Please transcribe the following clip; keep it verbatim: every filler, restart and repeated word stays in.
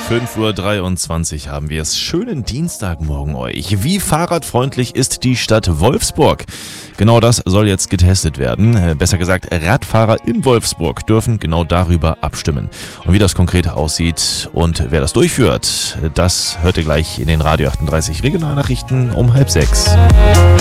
fünf Uhr dreiundzwanzig haben wir es. Schönen Dienstagmorgen euch. Wie fahrradfreundlich ist die Stadt Wolfsburg? Genau das soll jetzt getestet werden. Besser gesagt, Radfahrer in Wolfsburg dürfen genau darüber abstimmen. Und wie das konkret aussieht und wer das durchführt, das hört ihr gleich in den Radio achtunddreißig Regionalnachrichten um halb sechs.